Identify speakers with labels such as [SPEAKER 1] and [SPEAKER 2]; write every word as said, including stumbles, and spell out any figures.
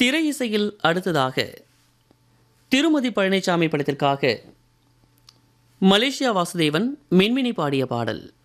[SPEAKER 1] திரை இசையில் அடுத்ததாக திருமதி பழனிசாமி படத்திற்காக மலேசியா வாசுதேவன் மின்மினி பாடிய பாடல்.